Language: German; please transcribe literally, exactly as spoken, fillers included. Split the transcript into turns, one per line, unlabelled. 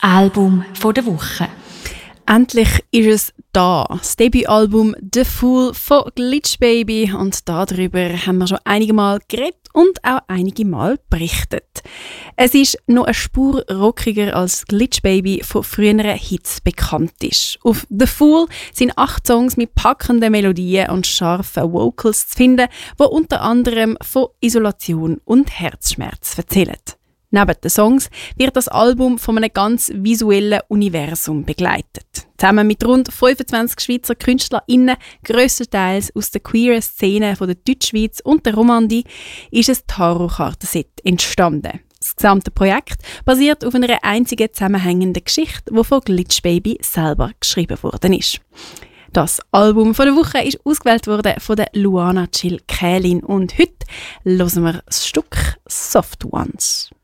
Album von der Woche.
Endlich ist es da, das Debütalbum «The Fool» von Glitch Baby. Und darüber haben wir schon einige Mal geredet und auch einige Mal berichtet. Es ist noch eine Spur rockiger als Glitch Baby von früheren Hits bekannt ist. Auf «The Fool» sind acht Songs mit packenden Melodien und scharfen Vocals zu finden, die unter anderem von Isolation und Herzschmerz erzählen. Neben den Songs wird das Album von einem ganz visuellen Universum begleitet. Zusammen mit rund fünfundzwanzig Schweizer KünstlerInnen, grösstenteils aus der queeren Szene von der Deutschschweiz und der Romandie, ist ein Tarotkartenset entstanden. Das gesamte Projekt basiert auf einer einzigen zusammenhängenden Geschichte, die von Glitch Baby selber geschrieben worden ist. Das Album von der Woche ist ausgewählt worden von der Luana Jill Kählin und heute hören wir das Stück «Soft Ones».